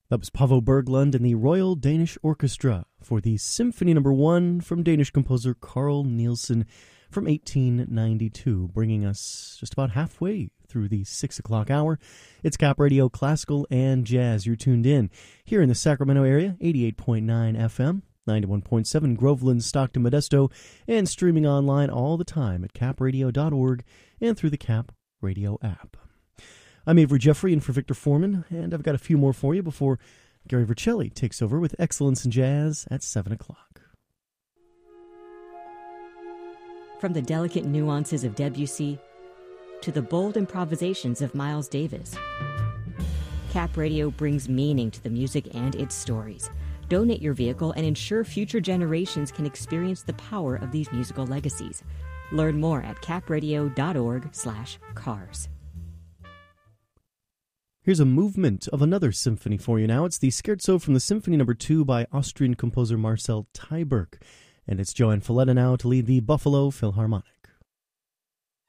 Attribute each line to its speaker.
Speaker 1: That was Paavo Berglund and the Royal Danish Orchestra for the Symphony No. 1 from Danish composer Carl Nielsen from 1892, bringing us just about halfway through the 6 o'clock hour. It's Cap Radio Classical and Jazz. You're tuned in here in the Sacramento area, 88.9 FM, 91.7 Groveland, Stockton, Modesto, and streaming online all the time at capradio.org and through the Cap Radio app. I'm Avery Jeffrey in for Victor Foreman, and I've got a few more for you before Gary Vercelli takes over with Excellence in Jazz at 7 o'clock.
Speaker 2: From the delicate nuances of Debussy to the bold improvisations of Miles Davis, Cap Radio brings meaning to the music and its stories. Donate your vehicle and ensure future generations can experience the power of these musical legacies. Learn more at capradio.org/cars.
Speaker 1: Here's a movement of another symphony for you now. It's the Scherzo from the Symphony No. 2 by Austrian composer Marcel Tyberg. And it's Joanne Falletta now to lead the Buffalo Philharmonic.